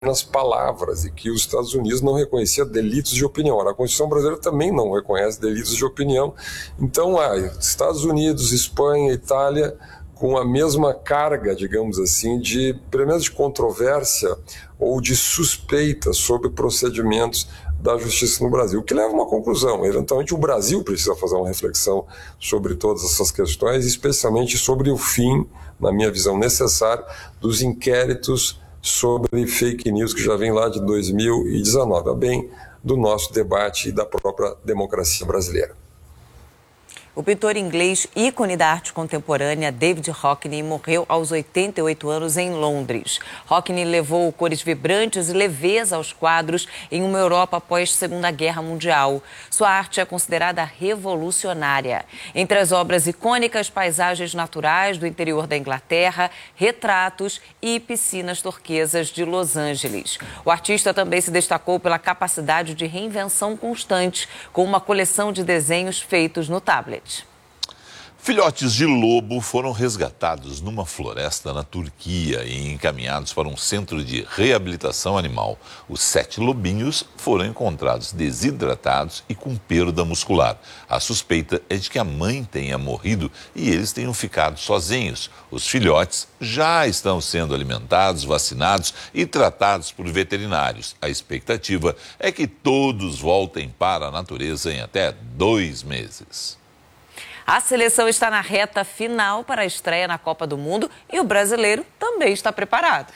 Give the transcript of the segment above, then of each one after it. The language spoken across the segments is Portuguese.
nas palavras e que os Estados Unidos não reconhecia delitos de opinião. A Constituição brasileira também não reconhece delitos de opinião. Então, Estados Unidos, Espanha, Itália, com a mesma carga, digamos assim, pelo menos de controvérsia ou de suspeita sobre procedimentos da justiça no Brasil, o que leva a uma conclusão. Eventualmente, o Brasil precisa fazer uma reflexão sobre todas essas questões, especialmente sobre o fim, na minha visão, necessário dos inquéritos sobre fake news que já vem lá de 2019, a bem do nosso debate e da própria democracia brasileira. O pintor inglês, ícone da arte contemporânea, David Hockney, morreu aos 88 anos em Londres. Hockney levou cores vibrantes e leveza aos quadros em uma Europa após Segunda Guerra Mundial. Sua arte é considerada revolucionária. Entre as obras icônicas, paisagens naturais do interior da Inglaterra, retratos e piscinas turquesas de Los Angeles. O artista também se destacou pela capacidade de reinvenção constante, com uma coleção de desenhos feitos no tablet. Filhotes de lobo foram resgatados numa floresta na Turquia e encaminhados para um centro de reabilitação animal. Os 7 lobinhos foram encontrados desidratados e com perda muscular. A suspeita é de que a mãe tenha morrido e eles tenham ficado sozinhos. Os filhotes já estão sendo alimentados, vacinados e tratados por veterinários. A expectativa é que todos voltem para a natureza em até 2 meses. A seleção está na reta final para a estreia na Copa do Mundo e o brasileiro também está preparado.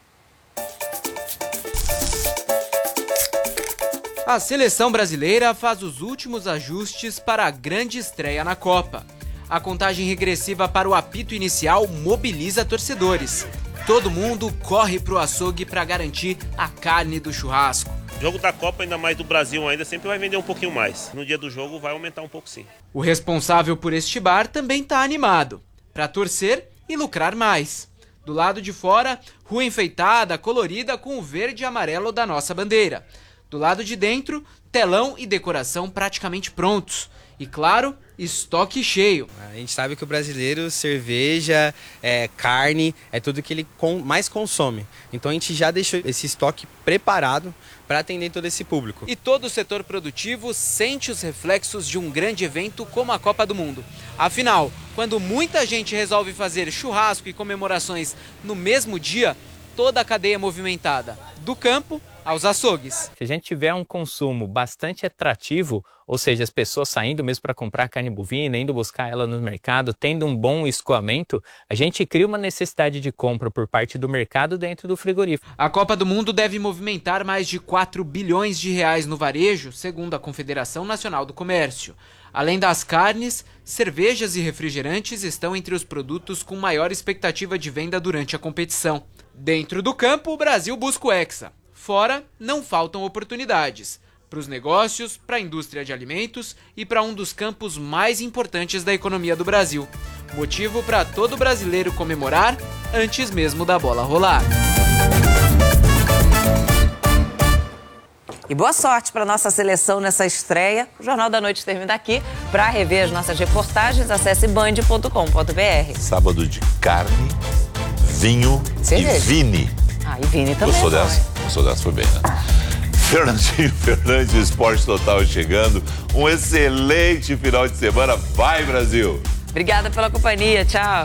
A seleção brasileira faz os últimos ajustes para a grande estreia na Copa. A contagem regressiva para o apito inicial mobiliza torcedores. Todo mundo corre para o açougue para garantir a carne do churrasco. O jogo da Copa, ainda mais do Brasil, ainda sempre vai vender um pouquinho mais. No dia do jogo vai aumentar um pouco, sim. O responsável por este bar também está animado, para torcer e lucrar mais. Do lado de fora, rua enfeitada, colorida com o verde e amarelo da nossa bandeira. Do lado de dentro, telão e decoração praticamente prontos. E claro, estoque cheio. A gente sabe que o brasileiro, cerveja, carne, é tudo que ele mais consome. Então a gente já deixou esse estoque preparado para atender todo esse público. E todo o setor produtivo sente os reflexos de um grande evento como a Copa do Mundo. Afinal, quando muita gente resolve fazer churrasco e comemorações no mesmo dia, toda a cadeia é movimentada, do campo aos açougues. Se a gente tiver um consumo bastante atrativo, ou seja, as pessoas saindo mesmo para comprar carne bovina, indo buscar ela no mercado, tendo um bom escoamento, a gente cria uma necessidade de compra por parte do mercado dentro do frigorífico. A Copa do Mundo deve movimentar mais de 4 bilhões de reais no varejo, segundo a Confederação Nacional do Comércio. Além das carnes, cervejas e refrigerantes estão entre os produtos com maior expectativa de venda durante a competição. Dentro do campo, o Brasil busca o Hexa. Fora, não faltam oportunidades para os negócios, para a indústria de alimentos e para um dos campos mais importantes da economia do Brasil. Motivo para todo brasileiro comemorar antes mesmo da bola rolar. E boa sorte para nossa seleção nessa estreia. O Jornal da Noite termina aqui. Para rever as nossas reportagens, acesse band.com.br. Sábado de carne, vinho e Vini. E Vini também. Gostou dessa, foi bem, né? Fernandinho Fernandes, Esporte Total chegando. Um excelente final de semana. Vai, Brasil! Obrigada pela companhia. Tchau.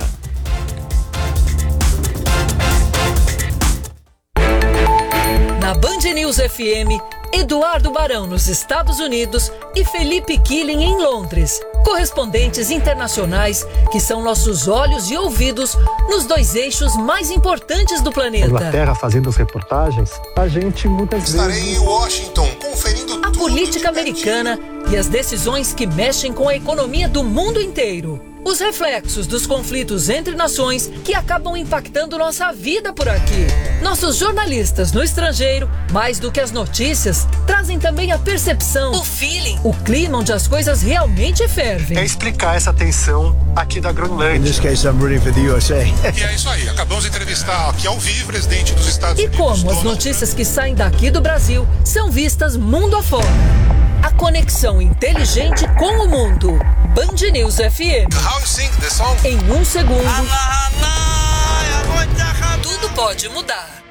Na Band News FM, Eduardo Barão nos Estados Unidos e Felipe Killing em Londres. Correspondentes internacionais que são nossos olhos e ouvidos nos 2 eixos mais importantes do planeta. Inglaterra fazendo as reportagens, a gente muitas vezes... Estarei em Washington conferindo a política americana e as decisões que mexem com a economia do mundo inteiro. Os reflexos dos conflitos entre nações que acabam impactando nossa vida por aqui. Nossos jornalistas no estrangeiro, mais do que as notícias, trazem também a percepção, o feeling, o clima onde as coisas realmente fervem. É explicar essa tensão aqui da Groenlândia. In this case, I'm rooting for the USA. E é isso aí, acabamos de entrevistar aqui ao vivo o presidente dos Estados Unidos. E como as notícias que saem daqui do Brasil são vistas mundo afora. A conexão inteligente com o mundo. Band News FM. How you sing the song? Em 1 segundo, tudo pode mudar.